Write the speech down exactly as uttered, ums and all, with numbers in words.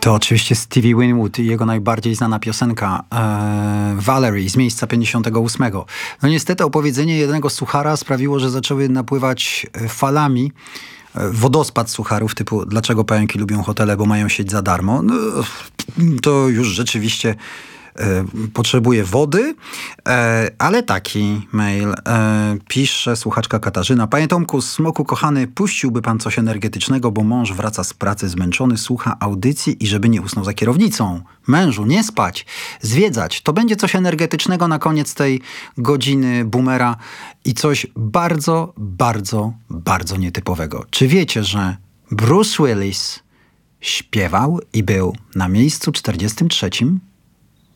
To oczywiście Stevie Winwood i jego najbardziej znana piosenka e, Valerie z miejsca pięćdziesiątego ósmego. No niestety opowiedzenie jednego suchara sprawiło, że zaczęły napływać falami wodospad sucharów typu dlaczego pająki lubią hotele, bo mają sieć za darmo. No, to już rzeczywiście e, potrzebuje wody, e, ale taki mail e, pisze słuchaczka Katarzyna. Panie Tomku, smoku kochany, puściłby pan coś energetycznego, bo mąż wraca z pracy zmęczony, słucha audycji i żeby nie usnął za kierownicą. Mężu, nie spać, zwiedzać. To będzie coś energetycznego na koniec tej godziny boomera i coś bardzo, bardzo, bardzo nietypowego. Czy wiecie, że Bruce Willis śpiewał i był na miejscu czterdziestym trzecim